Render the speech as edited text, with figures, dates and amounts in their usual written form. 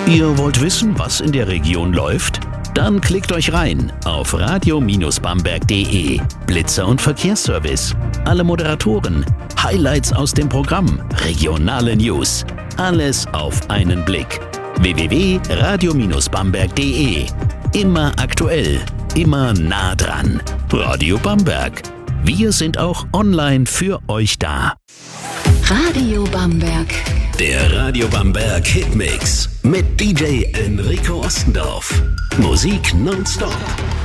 Ihr wollt wissen, was in der Region läuft? Dann klickt euch rein auf radio-bamberg.de. Blitzer und Verkehrsservice, alle Moderatoren, Highlights aus dem Programm, regionale News. Alles auf einen Blick. www.radio-bamberg.de. Immer aktuell, immer nah dran. Radio Bamberg. Wir sind auch online für euch da. Radio Bamberg. Der Radio Bamberg Hitmix mit DJ Enrico Ostendorf. Musik nonstop.